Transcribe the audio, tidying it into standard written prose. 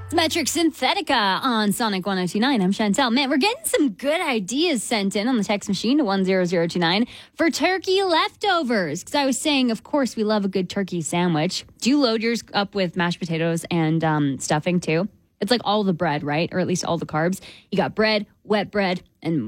Metric Synthetica on Sonic 1029. I'm Chantel. Man, we're getting some good ideas sent in on the text machine to 10029 for turkey leftovers. Because I was saying, of course, we love a good turkey sandwich. Do you load yours up with mashed potatoes and stuffing too? It's like all the bread, right? Or at least all the carbs. You got bread, wet bread, and